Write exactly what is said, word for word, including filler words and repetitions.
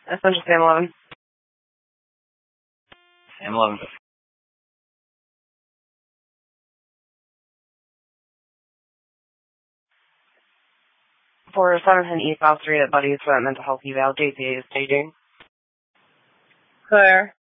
Essential Sam eleven. Sam eleven. For seventh and East File three at Buddy's for that mental health eval, J C A is staging. Claire.